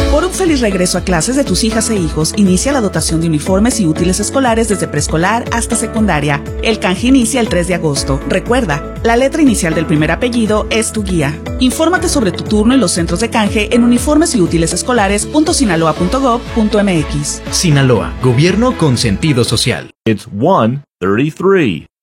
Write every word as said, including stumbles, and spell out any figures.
Por un feliz regreso a clases de tus hijas e hijos, inicia la dotación de uniformes y útiles escolares desde preescolar hasta secundaria. El canje inicia el tres de agosto. Recuerda, la letra inicial del primer apellido es tu guía. Infórmate sobre tu turno y los centros de canje en uniformes y útiles escolares punto sinaloa punto gob punto m x. Sinaloa, gobierno con sentido social. It's one thirty-three.